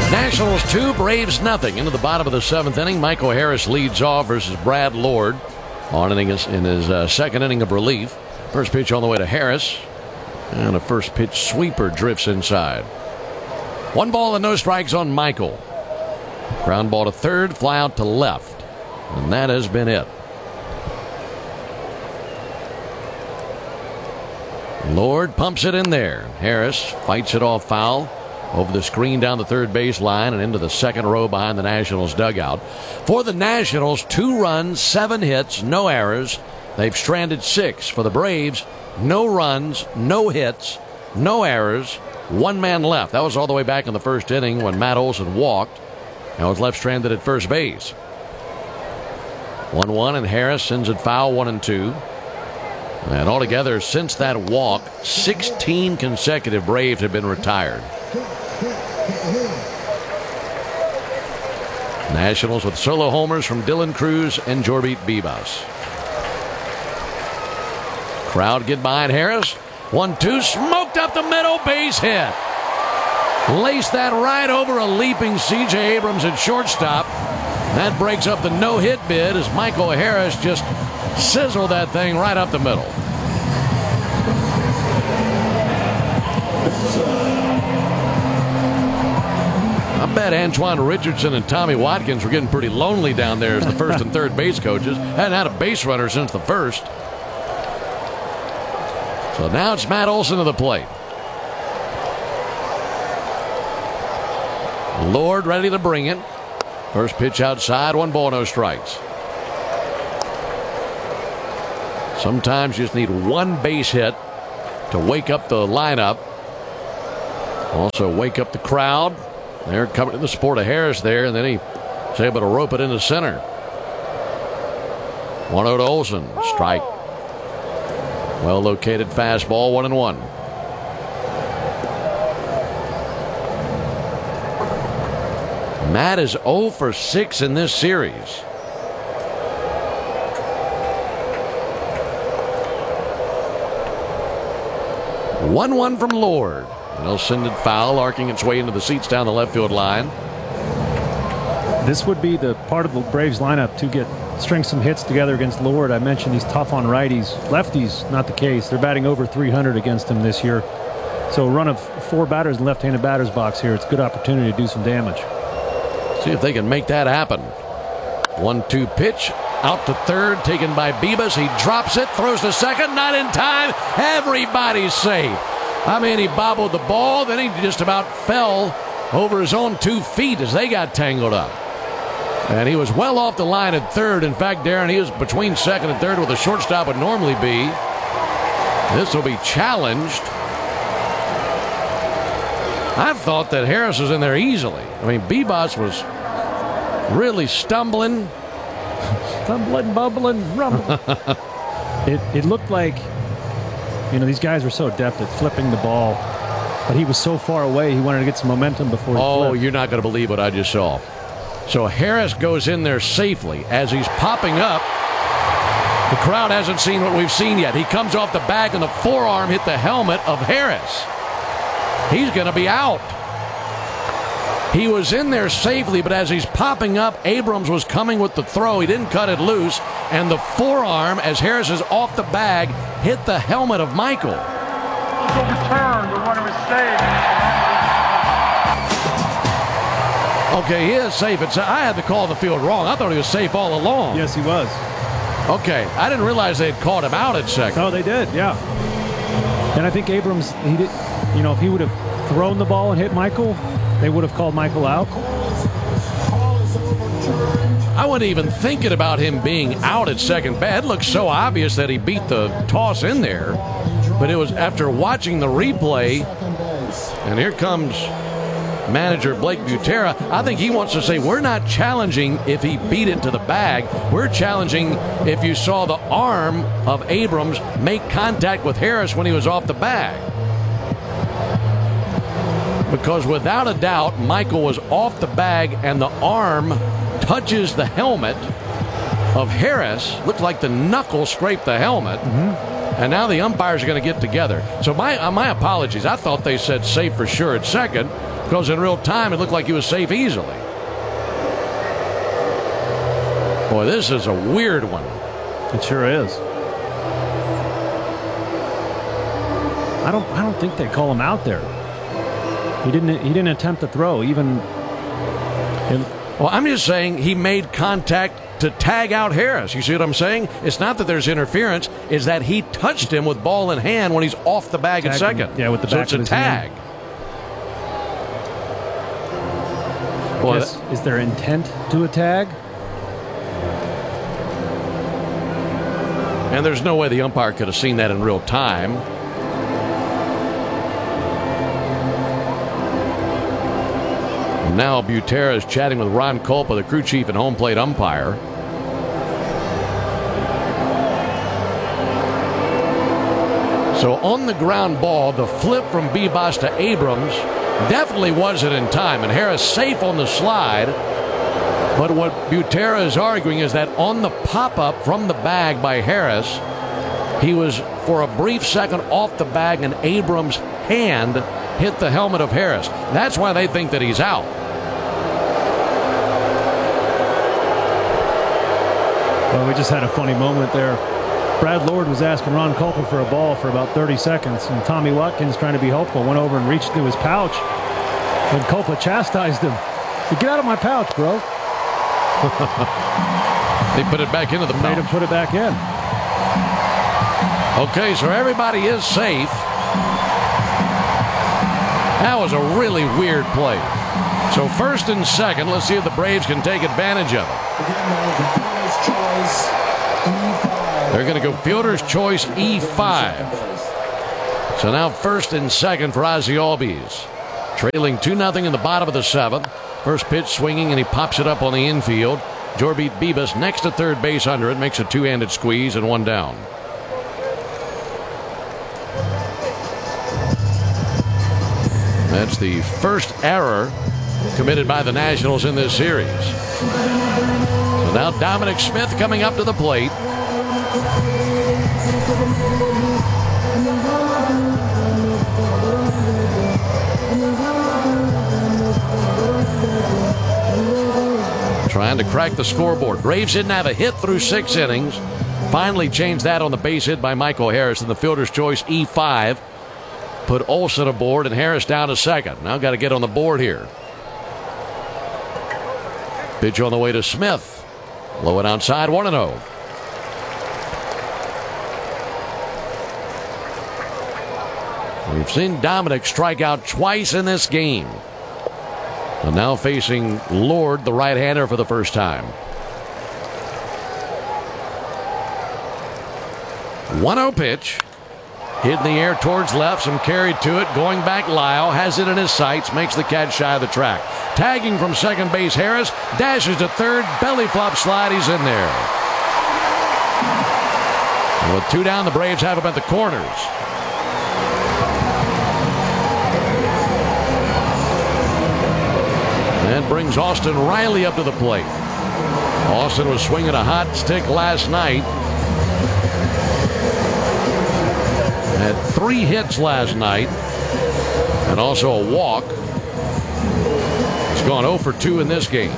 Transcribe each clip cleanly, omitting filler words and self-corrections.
Nationals 2, Braves nothing. Into the bottom of the 7th inning, Michael Harris leads off versus Brad Lord on in his second inning of relief. First pitch on the way to Harris, and a first pitch sweeper drifts inside. 1 ball and no strikes on Michael. Ground ball to third, fly out to left, and that has been it. Lord pumps it in there. Harris fights it off foul over the screen down the third base line and into the second row behind the Nationals dugout. For the Nationals, 2 runs, 7 hits, no errors. They've stranded 6. For the Braves, no runs, no hits, no errors, 1 man left. That was all the way back in the first inning when Matt Olson walked and was left stranded at first base. 1-1, and Harris sends it foul, 1-2. And altogether, since that walk, 16 consecutive Braves have been retired. Nationals with solo homers from Dylan Cruz and Jorbit Bibas. Crowd get behind Harris. 1-2, smoked up the middle, base hit. Laced that right over a leaping C.J. Abrams at shortstop. That breaks up the no-hit bid as Michael Harris just sizzled that thing right up the middle. I bet Antoine Richardson and Tommy Watkins were getting pretty lonely down there as the first and third base coaches. Hadn't had a base runner since the first. So now it's Matt Olson to the plate. Lord ready to bring it. First pitch outside, 1 ball, no strikes. Sometimes you just need 1 base hit to wake up the lineup. Also wake up the crowd. They're coming to the support of Harris there, and then he's able to rope it into center. 1-0 to Olson. Strike. Well located fastball, 1-1. Matt is 0 for 6 in this series. 1-1 from Lord. And he'll send it foul, arcing its way into the seats down the left field line. This would be the part of the Braves lineup to string some hits together against Lord. I mentioned he's tough on righties. Lefties, not the case. They're batting over 300 against him this year. So a run of 4 batters in left-handed batter's box here. It's a good opportunity to do some damage. See if they can make that happen. 1-2 pitch. Out to third, taken by Bibas. He drops it, throws to second, not in time. Everybody's safe. I mean, he bobbled the ball, then he just about fell over his own 2 feet as they got tangled up. And he was well off the line at third. In fact, Darren, he was between second and third where the shortstop would normally be. This will be challenged. I thought that Harris was in there easily. I mean, Bibas was really stumbling. Stumbling, bubbling, rumbling. It looked like, these guys were so adept at flipping the ball, but he was so far away, he wanted to get some momentum before he flipped. You're not going to believe what I just saw. So Harris goes in there safely. As he's popping up, the crowd hasn't seen what we've seen yet. He comes off the bag and the forearm hit the helmet of Harris. He's going to be out. He was in there safely, but as he's popping up, Abrams was coming with the throw. He didn't cut it loose, and the forearm, as Harris is off the bag, hit the helmet of Michael. Overturned. The runner is safe. Okay, he is safe. I had the call on the field wrong. I thought he was safe all along. Yes, he was. Okay, I didn't realize they had caught him out at second. Oh, they did, yeah. And I think Abrams, he did. If he would have thrown the ball and hit Michael, they would have called Michael out. I wasn't even thinking about him being out at second base. It looked so obvious that he beat the toss in there. But it was after watching the replay, and here comes manager Blake Butera. I think he wants to say, we're not challenging if he beat it to the bag. We're challenging if you saw the arm of Abrams make contact with Harris when he was off the bag. Because without a doubt, Michael was off the bag and the arm touches the helmet of Harris. Looks like the knuckle scraped the helmet. And now the umpires are going to get together. So my apologies. I thought they said safe for sure at second. because in real time it looked like he was safe easily. Boy, this is a weird one. It sure is. I don't think they call him out there. He didn't attempt to throw even. Well, I'm just saying he made contact to tag out Harris. You see what I'm saying? It's not that there's interference. It's that he touched him with ball in hand when he's off the bag at second. Yeah, with the back so it's a tag. Well, is there intent to a tag? And there's no way the umpire could have seen that in real time. Now Butera is chatting with Ron Kulpa, the crew chief and home plate umpire. So on the ground ball, the flip from Bibas to Abrams definitely wasn't in time, and Harris safe on the slide. But what Butera is arguing is that on the pop-up from the bag by Harris, he was for a brief second off the bag and Abrams' hand hit the helmet of Harris. That's why they think that he's out. Well, we just had a funny moment there. Brad Lord was asking Ron Kulpa for a ball for about 30 seconds, and Tommy Watkins, trying to be helpful, went over and reached into his pouch. When Kulpa chastised him, he said, "Get out of my pouch, bro." They put it back into the pouch. Made him put it back in. Okay, so everybody is safe. That was a really weird play. So first and second, let's see if the Braves can take advantage of it. They're going to go fielder's choice E5. So now first and second for Ozzie Albies. Trailing 2-0 in the bottom of the seventh. First pitch swinging, and he pops it up on the infield. Jorbit Bibas next to third base under it. Makes a two-handed squeeze and one down. That's the first error committed by the Nationals in this series. So now Dominic Smith coming up to the plate. Trying to crack the scoreboard. Braves didn't have a hit through 6 innings. Finally changed that on the base hit by Michael Harris in the fielder's choice E5. Put Olsen aboard and Harris down to second. Now got to get on the board here. Pitch on the way to Smith. Low and outside, 1-0. We've seen Dominic strike out twice in this game. And now facing Lord, the right-hander, for the first time. 1-0 pitch. Hit in the air towards left. Some carry to it. Going back, Lyle has it in his sights. Makes the catch shy of the track. Tagging from second base, Harris dashes to third. Belly flop slide. He's in there. And with 2 down, the Braves have him at the corners. And brings Austin Riley up to the plate. Austin was swinging a hot stick last night. Had 3 hits last night and also a walk. He's gone 0 for 2 in this game.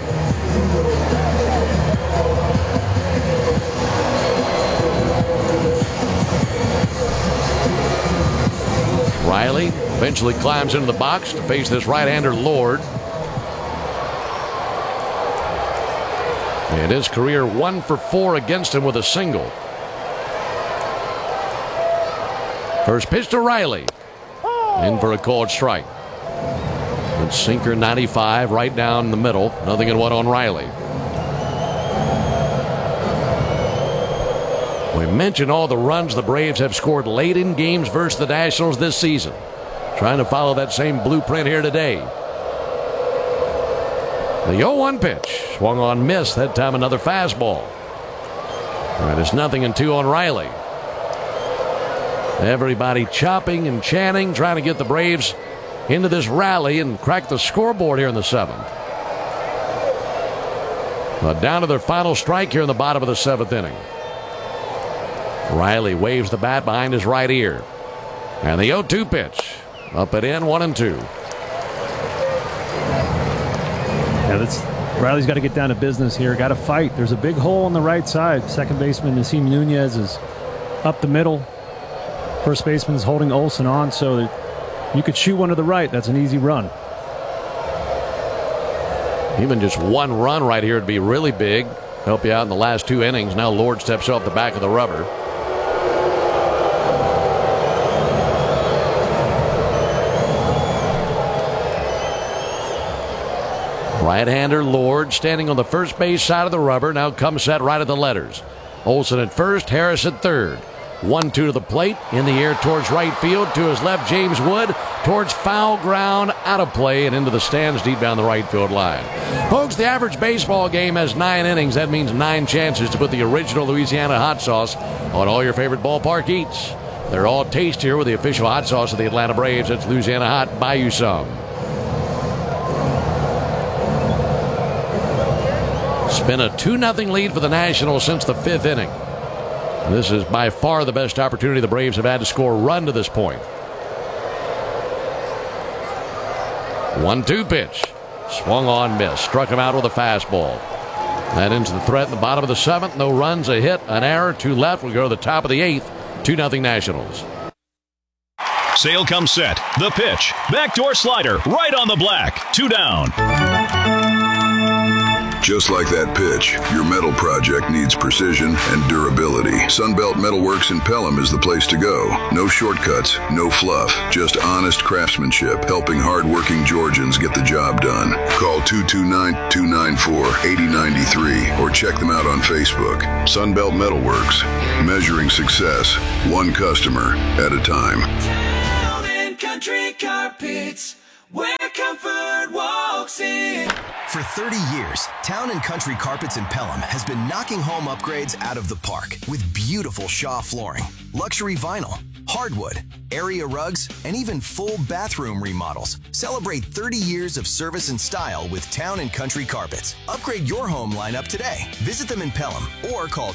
Riley eventually climbs into the box to face this right-hander Lord. And his career 1 for 4 against him with a single. First pitch to Riley. In for a called strike. Good sinker 95 right down the middle. 0-1 on Riley. We mentioned all the runs the Braves have scored late in games versus the Nationals this season. Trying to follow that same blueprint here today. The 0-1 pitch. Swung on, miss. That time another fastball. All right, it's 0-2 on Riley. Everybody chopping and chanting, trying to get the Braves into this rally and crack the scoreboard here in the 7th. But down to their final strike here in the bottom of the 7th inning. Riley waves the bat behind his right ear. And the 0-2 pitch. Up and in, 1-2. Riley's got to get down to business here. Got to fight. There's a big hole on the right side. Second baseman Nasim Nunez is up the middle. First baseman's holding Olson on, so that you could shoot one to the right. That's an easy run. Even just one run right here would be really big. Help you out in the last 2 innings. Now Lord steps off the back of the rubber. Right-hander Lord standing on the first base side of the rubber. Now comes set right at the letters. Olson at first, Harris at third. 1-2 to the plate. In the air towards right field. To his left, James Wood. Towards foul ground, out of play, and into the stands deep down the right field line. Folks, the average baseball game has 9 innings. That means 9 chances to put the original Louisiana hot sauce on all your favorite ballpark eats. They're all tastier with the official hot sauce of the Atlanta Braves. It's Louisiana Hot. Buy you some. It's been a 2-0 lead for the Nationals since the 5th inning. This is by far the best opportunity the Braves have had to score a run to this point. 1-2 pitch. Swung on, missed. Struck him out with a fastball. That into the threat in the bottom of the 7th. No runs, a hit, an error, 2 left. We go to the top of the 8th. 2-0 Nationals. Sale comes set. The pitch. Backdoor slider. Right on the black. 2 down. Just like that pitch, your metal project needs precision and durability. Sunbelt Metalworks in Pelham is the place to go. No shortcuts, no fluff, just honest craftsmanship, helping hardworking Georgians get the job done. Call 229-294-8093 or check them out on Facebook. Sunbelt Metalworks, measuring success, one customer at a time. Town and Country Carpets, where comfort walks in. For 30 years, Town & Country Carpets in Pelham has been knocking home upgrades out of the park with beautiful Shaw flooring, luxury vinyl, hardwood, area rugs, and even full bathroom remodels. Celebrate 30 years of service and style with Town & Country Carpets. Upgrade your home lineup today. Visit them in Pelham or call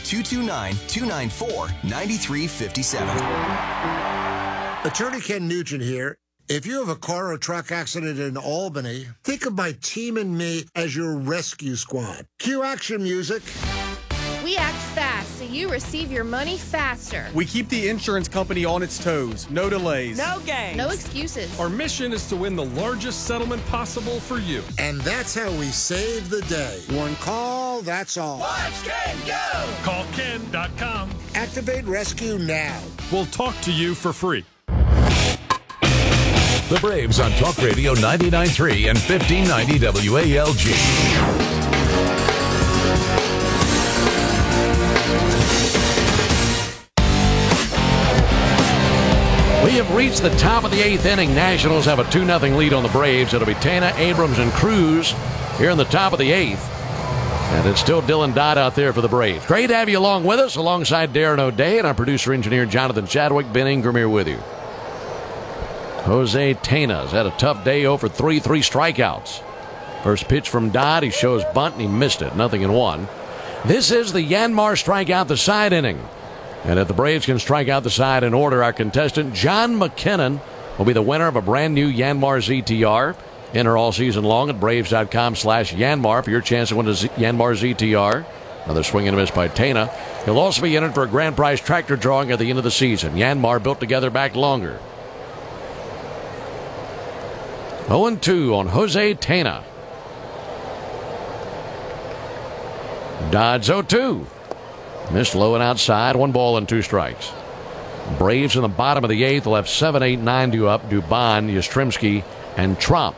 229-294-9357. Attorney Ken Nugent here. If you have a car or truck accident in Albany, think of my team and me as your rescue squad. Cue action music. We act fast so you receive your money faster. We keep the insurance company on its toes. No delays. No games. No excuses. Our mission is to win the largest settlement possible for you. And that's how we save the day. One call, that's all. Watch Ken go! Call Ken.com. Activate rescue now. We'll talk to you for free. The Braves on Talk Radio 99.3 and 1590 WALG. We have reached the top of the 8th inning. Nationals have a 2-0 lead on the Braves. It'll be Tana, Abrams, and Cruz here in the top of the 8th. And it's still Dylan Dodd out there for the Braves. Great to have you along with us, alongside Darren O'Day and our producer-engineer Jonathan Chadwick. Ben Ingram here with you. Jose Tena's had a tough day, 0 for 3 strikeouts. First pitch from Dodd, he shows bunt and he missed it, 0-1. This is the Yanmar strikeout the side inning. And if the Braves can strike out the side in order, our contestant John McKinnon will be the winner of a brand new Yanmar ZTR. Enter all season long at Braves.com/Yanmar for your chance to win a Yanmar ZTR. Another swing and a miss by Tana. He'll also be entered for a grand prize tractor drawing at the end of the season. Yanmar built together back longer. 0-2 on Jose Tana. Dodd's 0-2. Missed low and outside. 1 ball and 2 strikes. Braves in the bottom of the 8th will have 7, 8, 9 due up. Dubon, Yastrzemski, and Tromp.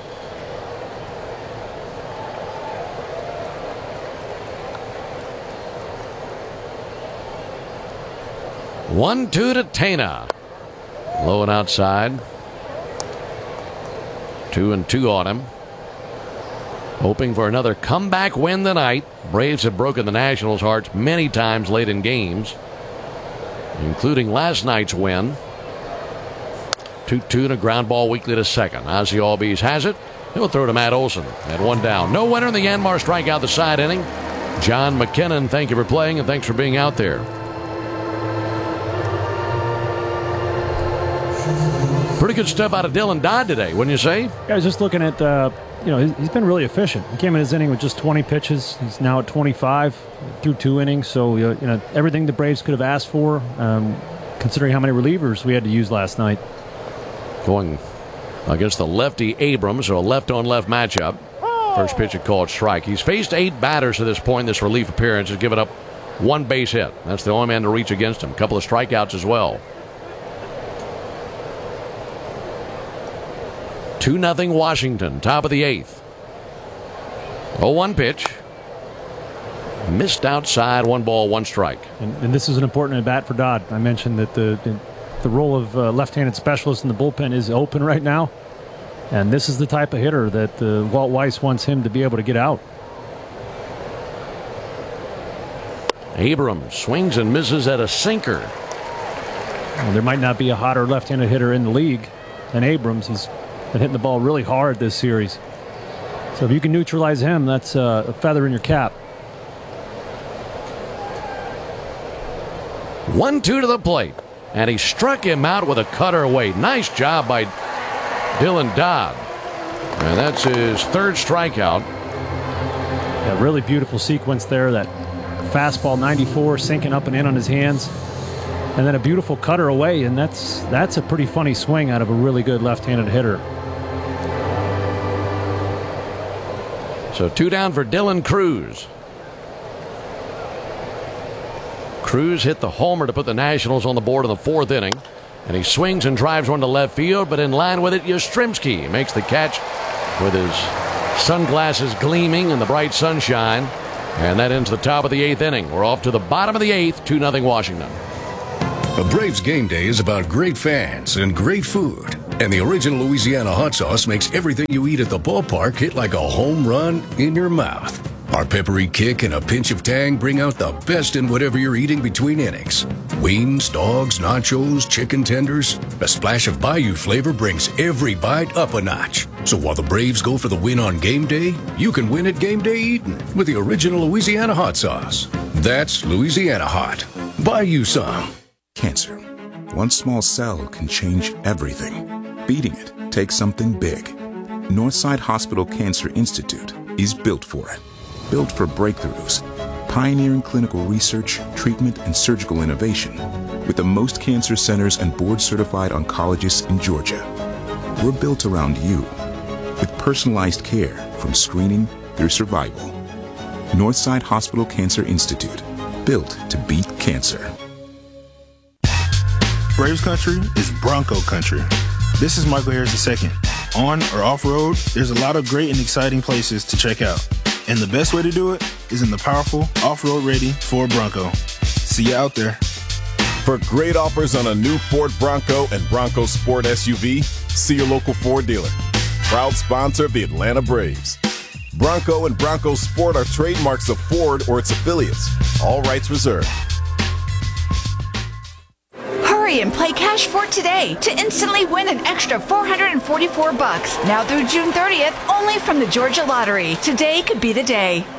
One, 2 to Tana. Low and outside. 2-2 on him. Hoping for another comeback win tonight. Braves have broken the Nationals' hearts many times late in games, including last night's win. 2-2 and a ground ball weakly to second. Ozzie Albies has it. He'll throw to Matt Olson at 1 down. No winner in the Yanmar strikeout the side inning. John McKinnon, thank you for playing and thanks for being out there. Pretty good stuff out of Dylan Dodd today, wouldn't you say? Yeah, I was just looking at, he's been really efficient. He came in his inning with just 20 pitches. He's now at 25 through 2 innings. So, everything the Braves could have asked for, considering how many relievers we had to use last night. Going against the lefty Abrams, so a left-on-left matchup. First pitch, a called strike. He's faced 8 batters to this point in this relief appearance. Has given up 1 base hit. That's the only man to reach against him. A couple of strikeouts as well. 2-0 Washington, top of the 8th. 0-1 pitch. Missed outside, 1 ball, 1 strike. And this is an important at-bat for Dodd. I mentioned that the role of left-handed specialist in the bullpen is open right now. And this is the type of hitter that Walt Weiss wants him to be able to get out. Abrams swings and misses at a sinker. Well, there might not be a hotter left-handed hitter in the league than Abrams. He's been hitting the ball really hard this series. So if you can neutralize him, that's a feather in your cap. 1-2 to the plate. And he struck him out with a cutter away. Nice job by Dylan Dodd. And that's his 3rd strikeout. A really beautiful sequence there. That fastball 94 sinking up and in on his hands. And then a beautiful cutter away. And that's a pretty funny swing out of a really good left-handed hitter. So 2 down for Dylan Cruz. Cruz hit the homer to put the Nationals on the board in the 4th inning. And he swings and drives one to left field, but in line with it, Yastrzemski makes the catch with his sunglasses gleaming in the bright sunshine. And that ends the top of the 8th inning. We're off to the bottom of the 8th, 2-0 Washington. A Braves game day is about great fans and great food. And the original Louisiana hot sauce makes everything you eat at the ballpark hit like a home run in your mouth. Our peppery kick and a pinch of tang bring out the best in whatever you're eating between innings. Wings, dogs, nachos, chicken tenders. A splash of Bayou flavor brings every bite up a notch. So while the Braves go for the win on game day, you can win at game day eating with the original Louisiana hot sauce. That's Louisiana hot. Buy you some. Cancer. One small cell can change everything. Beating it takes something big. Northside Hospital Cancer Institute is built for it. Built for breakthroughs, pioneering clinical research, treatment, and surgical innovation, with the most cancer centers and board-certified oncologists in Georgia. We're built around you, with personalized care from screening through survival. Northside Hospital Cancer Institute, built to beat cancer. Braves country is Bronco country. This is Michael Harris II. On or off-road, there's a lot of great and exciting places to check out. And the best way to do it is in the powerful, off-road ready Ford Bronco. See you out there. For great offers on a new Ford Bronco and Bronco Sport SUV, see your local Ford dealer. Proud sponsor of the Atlanta Braves. Bronco and Bronco Sport are trademarks of Ford or its affiliates. All rights reserved. Hurry and play Cash Fort today to instantly win an extra $444. Now through June 30th, only from the Georgia Lottery. Today could be the day.